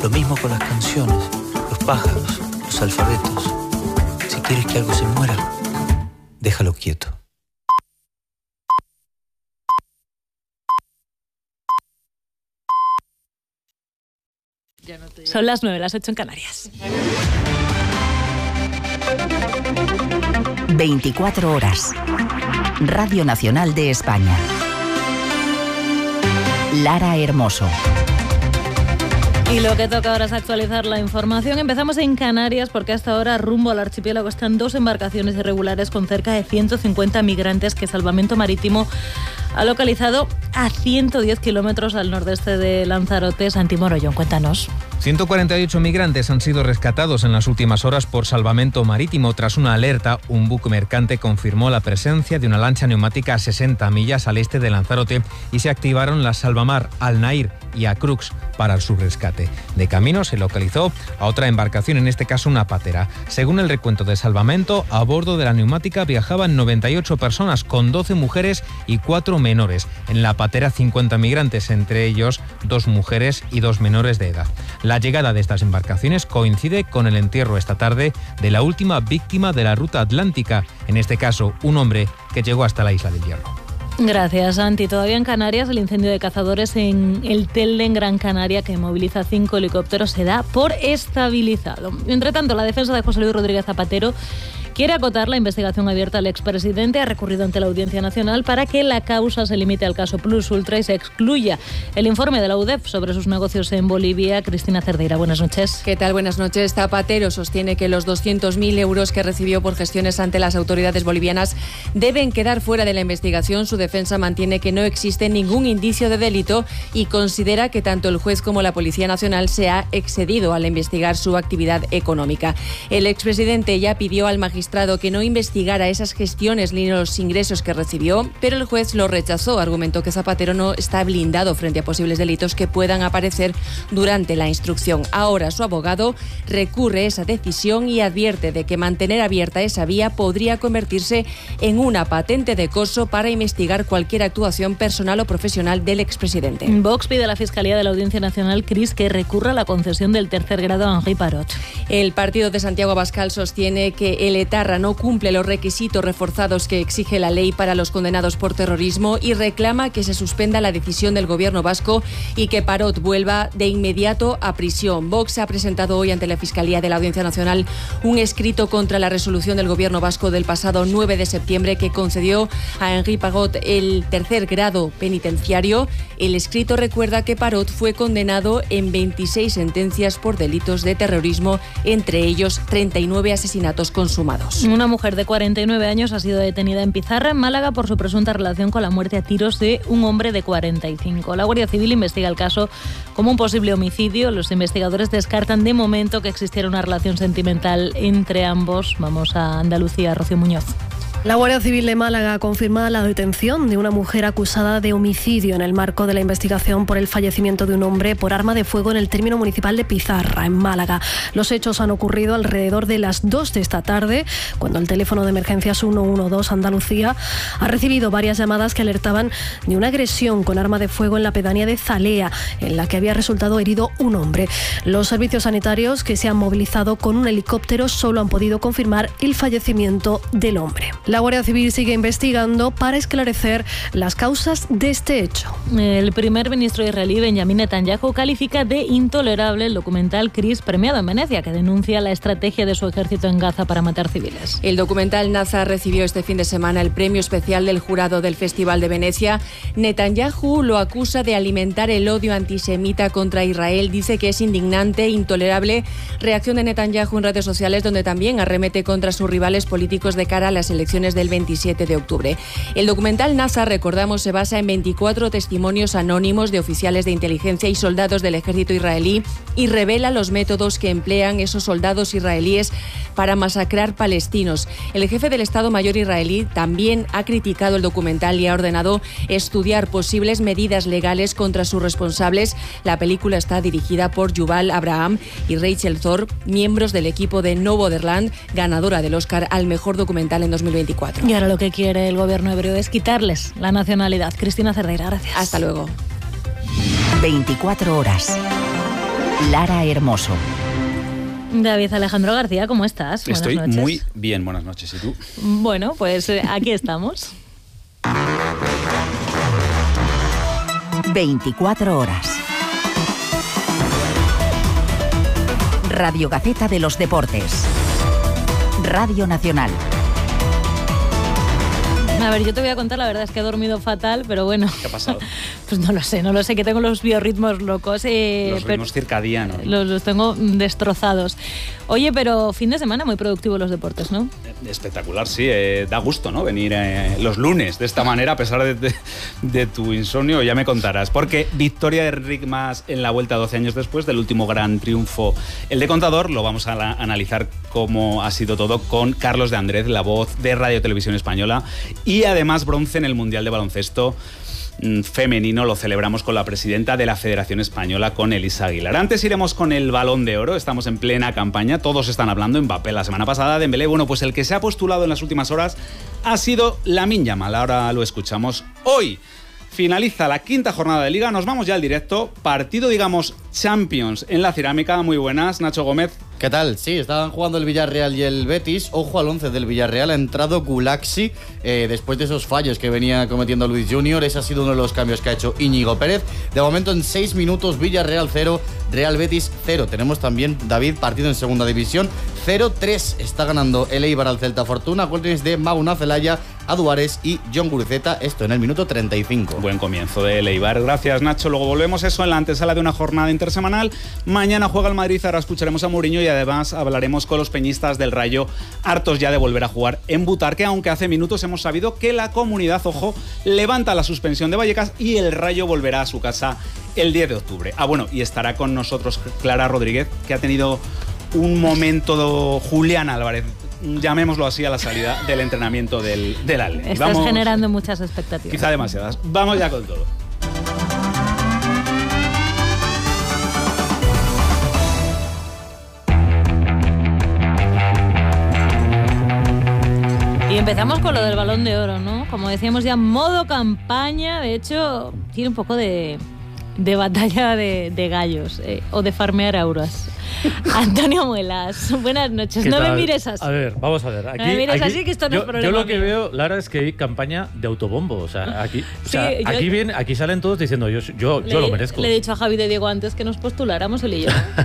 Lo mismo con las canciones, los pájaros, los alfabetos. Si quieres que algo se muera, déjalo quieto. Son las 9, las 8 en Canarias. 24 horas. Radio Nacional de España. Lara Hermoso. Y lo que toca ahora es actualizar la información. Empezamos en Canarias porque hasta ahora rumbo al archipiélago están 2 embarcaciones irregulares con cerca de 150 migrantes que Salvamento Marítimo ha localizado a 110 kilómetros al nordeste de Lanzarote. Santi Morollón, cuéntanos. 148 migrantes han sido rescatados en las últimas horas por Salvamento Marítimo. Tras una alerta, un buque mercante confirmó la presencia de una lancha neumática a 60 millas al este de Lanzarote y se activaron las Salvamar, Al Nair y Acrux para su rescate. De camino se localizó a otra embarcación, en este caso una patera. Según el recuento de Salvamento, a bordo de la neumática viajaban 98 personas, con 12 mujeres y 4 menores. En la patera 50 migrantes, entre ellos 2 mujeres y 2 menores de edad. La llegada de estas embarcaciones coincide con el entierro esta tarde de la última víctima de la ruta atlántica, en este caso un hombre que llegó hasta la Isla del Hierro. Gracias, Santi. Todavía en Canarias, el incendio de cazadores en el Telde, en Gran Canaria, que moviliza 5 helicópteros, se da por estabilizado. Entre tanto, la defensa de José Luis Rodríguez Zapatero quiere acotar la investigación abierta al expresidente. Ha recurrido ante la Audiencia Nacional para que la causa se limite al caso Plus Ultra y se excluya el informe de la UDEF sobre sus negocios en Bolivia. Cristina Cerdeira, buenas noches. ¿Qué tal? Buenas noches. Zapatero sostiene que los 200.000 euros que recibió por gestiones ante las autoridades bolivianas deben quedar fuera de la investigación. Su defensa mantiene que no existe ningún indicio de delito y considera que tanto el juez como la Policía Nacional se ha excedido al investigar su actividad económica. El expresidente ya pidió al magistrado que no investigara esas gestiones ni los ingresos que recibió, pero el juez lo rechazó. Argumentó que Zapatero no está blindado frente a posibles delitos que puedan aparecer durante la instrucción. Ahora su abogado recurre esa decisión y advierte de que mantener abierta esa vía podría convertirse en una patente de acoso para investigar cualquier actuación personal o profesional del expresidente. Vox pide a la Fiscalía de la Audiencia Nacional, Cris, que recurra a la concesión del tercer grado a Henri Parot. El partido de Santiago Abascal sostiene que el etarra no cumple los requisitos reforzados que exige la ley para los condenados por terrorismo y reclama que se suspenda la decisión del gobierno vasco y que Parot vuelva de inmediato a prisión. Vox ha presentado hoy ante la Fiscalía de la Audiencia Nacional un escrito contra la resolución del gobierno vasco del pasado 9 de septiembre que concedió a Henri Parot el tercer grado penitenciario. El escrito recuerda que Parot fue condenado en 26 sentencias por delitos de terrorismo, entre ellos 39 asesinatos consumados. Una mujer de 49 años ha sido detenida en Pizarra, en Málaga, por su presunta relación con la muerte a tiros de un hombre de 45. La Guardia Civil investiga el caso como un posible homicidio. Los investigadores descartan de momento que existiera una relación sentimental entre ambos. Vamos a Andalucía, Rocío Muñoz. La Guardia Civil de Málaga confirma la detención de una mujer acusada de homicidio en el marco de la investigación por el fallecimiento de un hombre por arma de fuego en el término municipal de Pizarra, en Málaga. Los hechos han ocurrido alrededor de las 2 de esta tarde, cuando el teléfono de emergencias 112 Andalucía ha recibido varias llamadas que alertaban de una agresión con arma de fuego en la pedanía de Zalea, en la que había resultado herido un hombre. Los servicios sanitarios, que se han movilizado con un helicóptero, solo han podido confirmar el fallecimiento del hombre. La Guardia Civil sigue investigando para esclarecer las causas de este hecho. El primer ministro israelí, Benjamin Netanyahu, califica de intolerable el documental Cris, premiado en Venecia, que denuncia la estrategia de su ejército en Gaza para matar civiles. El documental Nazar recibió este fin de semana el premio especial del jurado del Festival de Venecia. Netanyahu lo acusa de alimentar el odio antisemita contra Israel. Dice que es indignante, intolerable. Reacción de Netanyahu en redes sociales, donde también arremete contra sus rivales políticos de cara a las elecciones del 27 de octubre. El documental Nazar, recordamos, se basa en 24 testimonios anónimos de oficiales de inteligencia y soldados del ejército israelí y revela los métodos que emplean esos soldados israelíes para masacrar palestinos. El jefe del Estado Mayor israelí también ha criticado el documental y ha ordenado estudiar posibles medidas legales contra sus responsables. La película está dirigida por Yuval Abraham y Rachel Thor, miembros del equipo de Novoderland, ganadora del Oscar al mejor documental en 2024. Y ahora lo que quiere el gobierno hebreo es quitarles la nacionalidad. Cristina Cerdeira, gracias. Hasta luego. 24 horas. Lara Hermoso. David Alejandro García, ¿cómo estás? Estoy Buenas noches. muy bien, buenas noches. ¿Y tú? Bueno, pues aquí estamos. 24 horas. Radio Gaceta de los Deportes. Radio Nacional. A ver, yo te voy a contar, la verdad es que he dormido fatal, pero bueno. ¿Qué ha pasado? Pues no lo sé, que tengo los biorritmos locos. Los ritmos circadianos. Los tengo destrozados. Oye, pero fin de semana muy productivo los deportes, ¿no? Espectacular, sí. Da gusto, ¿no? Venir los lunes de esta manera, a pesar de tu insomnio, ya me contarás. Porque victoria de Enric Mas en la Vuelta 12 años después del último gran triunfo. El de Contador lo vamos a analizar cómo ha sido todo con Carlos de Andrés, la voz de Radio Televisión Española. Y además bronce en el Mundial de Baloncesto femenino lo celebramos con la presidenta de la Federación Española, con Elisa Aguilar. Antes iremos con el Balón de Oro, estamos en plena campaña, todos están hablando, Mbappé la semana pasada, Dembélé, bueno, pues el que se ha postulado en las últimas horas ha sido Lamine Yamal, ahora lo escuchamos. Hoy finaliza la quinta jornada de Liga, nos vamos ya al directo, partido, digamos, Champions en la Cerámica. Muy buenas, Nacho Gómez. ¿Qué tal? Sí, estaban jugando el Villarreal y el Betis. Ojo al 11 del Villarreal, ha entrado Gulaxi después de esos fallos que venía cometiendo Luis Junior. Ese ha sido uno de los cambios que ha hecho Íñigo Pérez. De momento en 6 minutos, Villarreal 0, Real Betis 0. Tenemos también, David, partido en segunda división. 0-3 está ganando el Eibar al Celta Fortuna. Goles de Mauna Celaya, Aduares y John Guruceta. Esto en el minuto 35. Buen comienzo del Eibar. Gracias, Nacho. Luego volvemos eso en la antesala de una jornada intersemanal. Mañana juega el Madrid, ahora escucharemos a Mourinho y además hablaremos con los peñistas del Rayo, hartos ya de volver a jugar en Butarque, aunque hace minutos hemos sabido que la comunidad, ojo, levanta la suspensión de Vallecas y el Rayo volverá a su casa el 10 de octubre. Ah, bueno, y estará con nosotros Clara Rodríguez, que ha tenido un momento Julián Álvarez, llamémoslo así, a la salida del entrenamiento del Atleti. Estás generando muchas expectativas. Quizá demasiadas. Vamos ya con todo. Y empezamos con lo del Balón de Oro, ¿no? Como decíamos ya, modo campaña. De hecho, tiene un poco de batalla de gallos o de farmear auras. Antonio Muelas, buenas noches. No me mires así. A ver, vamos a ver. Aquí, no me mires así, que esto no es problema. Yo lo que mío. veo, Lara, es que hay campaña de autobombo. O sea, aquí, Sí, aquí salen todos diciendo yo lo merezco. Le he dicho a Javi de Diego antes que nos postuláramos él y yo.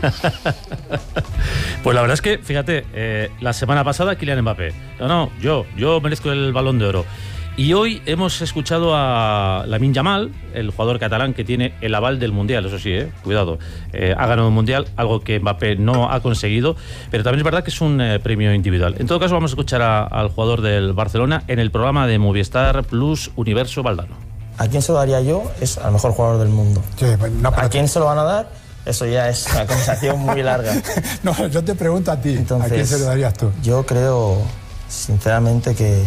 Pues la verdad es que, fíjate, la semana pasada Kylian Mbappé. No, yo merezco el Balón de Oro. Y hoy hemos escuchado a Lamine Yamal, el jugador catalán que tiene el aval del Mundial, eso sí, cuidado, ha ganado un Mundial, algo que Mbappé no ha conseguido, pero también es verdad que es un premio individual. En todo caso, vamos a escuchar al jugador del Barcelona en el programa de Movistar Plus Universo Valdano. ¿A quién se lo daría yo? Es al mejor jugador del mundo. Sí, no, ¿A quién se lo van a dar? Eso ya es una conversación muy larga. No, yo te pregunto a ti. Entonces, ¿a quién se lo darías tú? Yo creo, sinceramente, que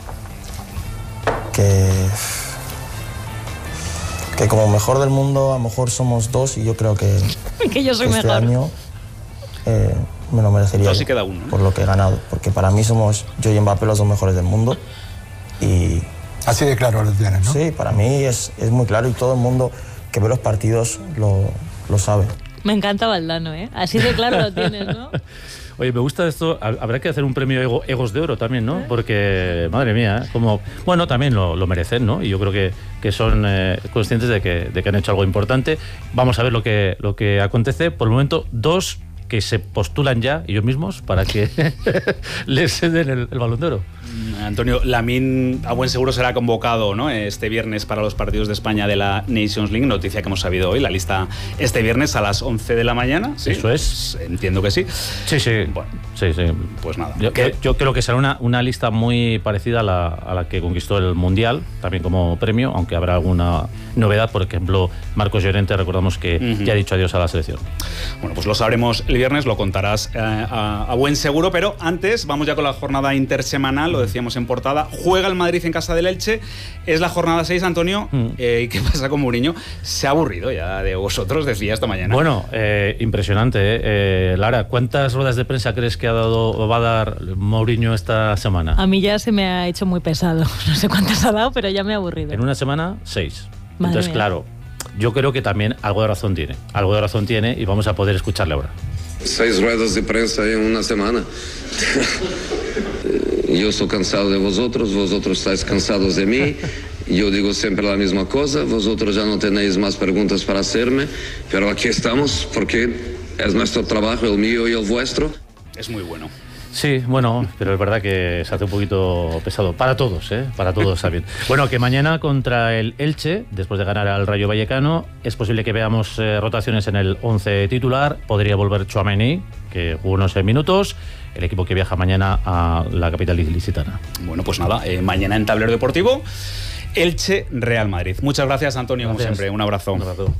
como mejor del mundo a lo mejor somos dos y yo creo que yo soy este mejor. año me lo merecería Dos y queda uno, ¿no? por lo que he ganado, porque para mí somos yo y Mbappé los dos mejores del mundo y así de claro lo tienes, ¿no? Sí, para mí es muy claro y todo el mundo que ve los partidos lo sabe. Me encanta Valdano, ¿eh? Así de claro lo tienes, ¿no? Oye, me gusta esto. Habrá que hacer un premio Egos de Oro también, ¿no? Porque, madre mía, como bueno, también lo merecen, ¿no? Y yo creo que son conscientes de que han hecho algo importante. Vamos a ver lo que acontece. Por el momento, dos que se postulan ya ellos mismos para que les den el Balón de Oro. Antonio, Lamine a buen seguro será convocado, ¿no?, este viernes para los partidos de España de la Nations League, noticia que hemos sabido hoy, la lista este viernes a las 11 de la mañana. ¿Sí? Eso es. Entiendo que sí. Sí. Bueno, sí. Pues nada. Yo creo que será una lista muy parecida a la que conquistó el Mundial, también como premio, aunque habrá alguna novedad. Por ejemplo, Marcos Llorente, recordamos que ya ha dicho adiós a la selección. Bueno, pues lo sabremos el viernes, lo contarás a buen seguro, pero antes vamos ya con la jornada intersemanal, lo decíamos en portada. Juega el Madrid en casa del Elche, es la jornada 6, Antonio. ¿Qué pasa con Mourinho? Se ha aburrido ya de vosotros, decía esta mañana. Bueno, impresionante, Lara, ¿cuántas ruedas de prensa crees que va a dar Mourinho esta semana? A mí ya se me ha hecho muy pesado. No sé cuántas ha dado, pero ya me ha aburrido. En una semana, 6. Madre Entonces, mía. claro, yo creo que también algo de razón tiene y vamos a poder escucharle ahora. 6 ruedas de prensa en una semana. Yo estoy cansado de vosotros estáis cansados de mí. Yo digo siempre la misma cosa, vosotros ya no tenéis más preguntas para hacerme, pero aquí estamos porque es nuestro trabajo, el mío y el vuestro. Es muy bueno. Sí, bueno, pero es verdad que se hace un poquito pesado. Para todos, ¿eh? Para todos está bien. Bueno, que mañana contra el Elche, después de ganar al Rayo Vallecano, es posible que veamos rotaciones en el 11 titular. Podría volver Tchouaméni, que jugó unos minutos. El equipo que viaja mañana a la capital ilicitana. Bueno, pues nada, mañana en Tablero Deportivo, Elche, Real Madrid. Muchas gracias, Antonio, como siempre. Un abrazo. Un abrazo.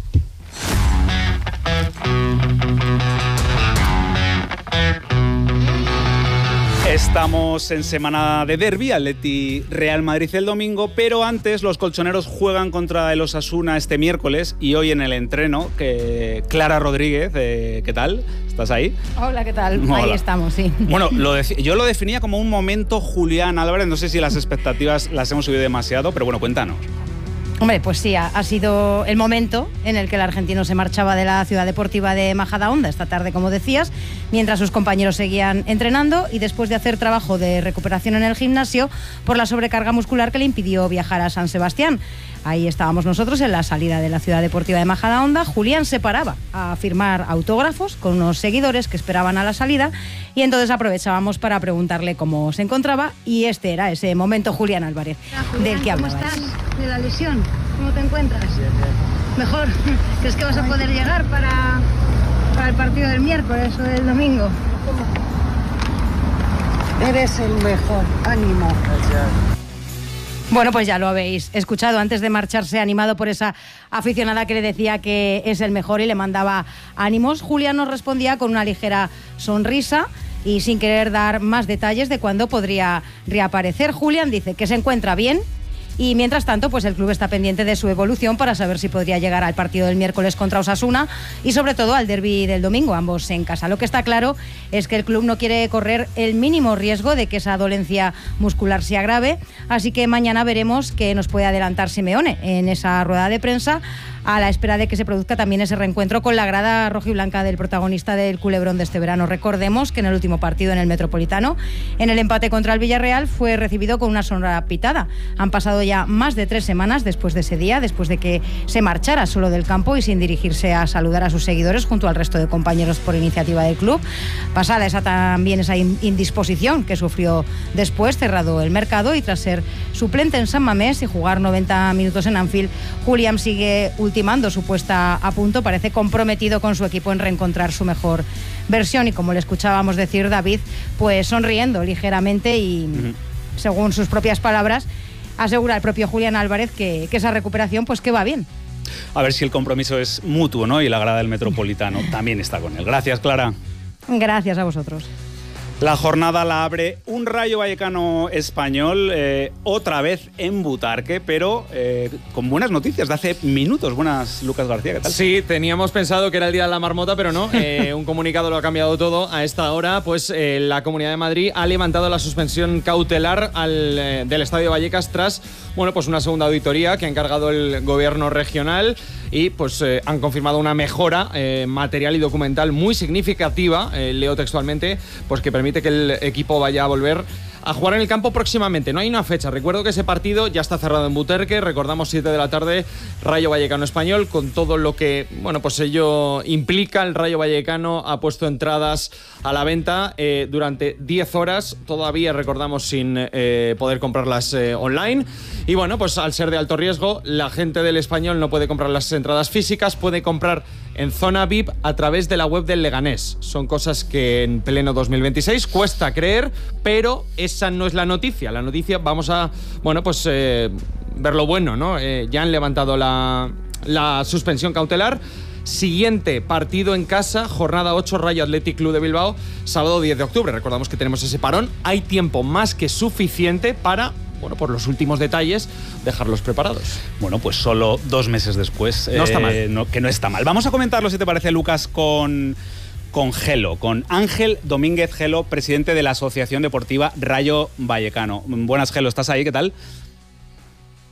Estamos en semana de derbi, Atleti Real Madrid el domingo, pero antes los colchoneros juegan contra el Osasuna este miércoles y hoy en el entreno, que Clara Rodríguez, ¿qué tal? ¿Estás ahí? Hola, ¿qué tal? Hola. Ahí estamos, sí. Bueno, yo lo definía como un momento Julián Álvarez, no sé si las expectativas las hemos subido demasiado, pero bueno, cuéntanos. Hombre, pues sí, ha sido el momento en el que el argentino se marchaba de la ciudad deportiva de Majadahonda esta tarde, como decías, mientras sus compañeros seguían entrenando y después de hacer trabajo de recuperación en el gimnasio por la sobrecarga muscular que le impidió viajar a San Sebastián. Ahí estábamos nosotros en la salida de la ciudad deportiva de Majadahonda. Julián se paraba a firmar autógrafos con unos seguidores que esperaban a la salida y entonces aprovechábamos para preguntarle cómo se encontraba y este era ese momento Julián Álvarez. Hola, Julián, del que ¿cómo hablabas. estás de la lesión? ¿Cómo te encuentras? Mejor. ¿Crees que vas a poder llegar para el partido del miércoles o del domingo? Eres el mejor. Ánimo. Bueno, pues ya lo habéis escuchado. Antes de marcharse, animado por esa aficionada que le decía que es el mejor y le mandaba ánimos, Julián nos respondía con una ligera sonrisa y sin querer dar más detalles de cuándo podría reaparecer. Julián dice que se encuentra bien y mientras tanto pues el club está pendiente de su evolución para saber si podría llegar al partido del miércoles contra Osasuna y sobre todo al derbi del domingo, ambos en casa. Lo que está claro es que el club no quiere correr el mínimo riesgo de que esa dolencia muscular se agrave, así que mañana veremos qué nos puede adelantar Simeone en esa rueda de prensa, a la espera de que se produzca también ese reencuentro con la grada rojiblanca del protagonista del culebrón de este verano. Recordemos que en el último partido en el Metropolitano, en el empate contra el Villarreal, fue recibido con una sonora pitada. Han pasado ya más de 3 semanas después de ese día, después de que se marchara solo del campo y sin dirigirse a saludar a sus seguidores junto al resto de compañeros por iniciativa del club. Pasada esa indisposición que sufrió después, cerrado el mercado y tras ser suplente en San Mamés y jugar 90 minutos en Anfield, Julián sigue ultimando su puesta a punto, parece comprometido con su equipo en reencontrar su mejor versión y, como le escuchábamos decir, David, pues sonriendo ligeramente y, según sus propias palabras, asegura el propio Julián Álvarez que esa recuperación pues que va bien. A ver si el compromiso es mutuo, ¿no? Y la grada del Metropolitano también está con él. Gracias, Clara. Gracias a vosotros. La jornada la abre un Rayo Vallecano español, otra vez en Butarque, pero con buenas noticias de hace minutos. Buenas, Lucas García, ¿qué tal? Sí, teníamos pensado que era el día de la marmota, pero no. Un comunicado lo ha cambiado todo. A esta hora, pues la Comunidad de Madrid ha levantado la suspensión cautelar del Estadio Vallecas tras, bueno, pues una segunda auditoría que ha encargado el gobierno regional y pues han confirmado una mejora material y documental muy significativa, leo textualmente, pues que permite que el equipo vaya a volver a jugar en el campo próximamente. No hay una fecha. Recuerdo que ese partido ya está cerrado en Butarque. Recordamos 7 de la tarde, Rayo Vallecano Español, con todo lo que, bueno, pues ello implica. El Rayo Vallecano ha puesto entradas a la venta durante 10 horas. Todavía recordamos sin poder comprarlas online. Y bueno, pues al ser de alto riesgo, la gente del Español no puede comprar las entradas físicas, puede comprar en zona VIP a través de la web del Leganés. Son cosas que en pleno 2026 cuesta creer, pero esa no es la noticia. La noticia, vamos a, bueno, pues ver lo bueno, ¿no? Ya han levantado la suspensión cautelar. Siguiente partido en casa, jornada 8, Rayo Athletic Club de Bilbao, sábado 10 de octubre. Recordamos que tenemos ese parón. Hay tiempo más que suficiente para, bueno, por los últimos detalles, dejarlos preparados. Bueno, pues solo 2 meses después. No está mal. Que no está mal. Vamos a comentarlo, si te parece, Lucas, con Gelo, con Ángel Domínguez Gelo, presidente de la Asociación Deportiva Rayo Vallecano. Buenas, Gelo, ¿estás ahí? ¿Qué tal?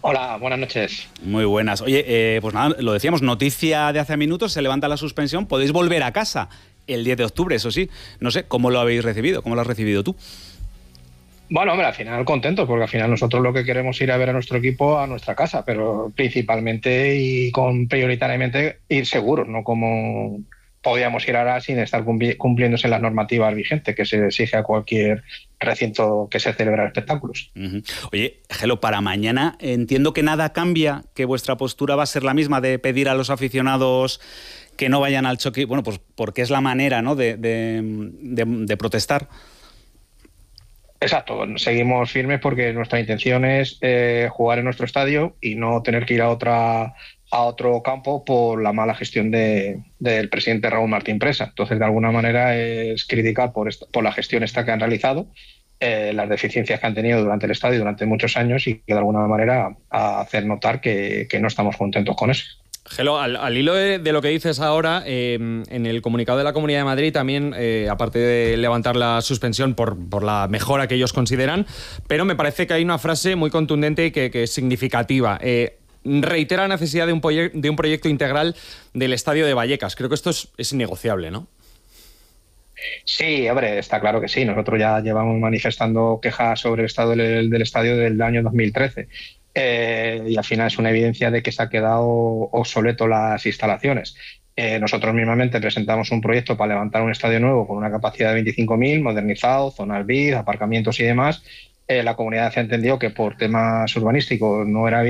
Hola, buenas noches. Muy buenas. Oye, pues nada, lo decíamos, noticia de hace minutos, se levanta la suspensión, podéis volver a casa el 10 de octubre, eso sí. No sé, ¿cómo lo habéis recibido? ¿Cómo lo has recibido tú? Bueno, hombre, al final contentos, porque al final nosotros lo que queremos es ir a ver a nuestro equipo a nuestra casa, pero principalmente y prioritariamente ir seguros, no como podíamos ir ahora sin estar cumpliéndose las normativas vigentes que se exige a cualquier recinto que se celebra espectáculos. Oye, Gelo, para mañana entiendo que nada cambia, que vuestra postura va a ser la misma de pedir a los aficionados que no vayan al choque, bueno, pues porque es la manera, ¿no?, de protestar. Exacto, seguimos firmes porque nuestra intención es jugar en nuestro estadio y no tener que ir a otro campo por la mala gestión del presidente Raúl Martín Presa. Entonces, de alguna manera es criticar por la gestión esta que han realizado, las deficiencias que han tenido durante el estadio durante muchos años y que de alguna manera hacer notar que no estamos contentos con eso. Gelo, al hilo de lo que dices ahora, en el comunicado de la Comunidad de Madrid también, aparte de levantar la suspensión por la mejora que ellos consideran, pero me parece que hay una frase muy contundente y que es significativa. Reitera la necesidad de un proyecto integral del Estadio de Vallecas. Creo que esto es innegociable, ¿no? Sí, hombre, está claro que sí. Nosotros ya llevamos manifestando quejas sobre el estado del estadio del año 2013. Y al final es una evidencia de que se ha quedado obsoleto las instalaciones. Nosotros mismamente presentamos un proyecto para levantar un estadio nuevo con una capacidad de 25.000, modernizado, zonas VIP, aparcamientos y demás. La comunidad se ha entendido que por temas urbanísticos no era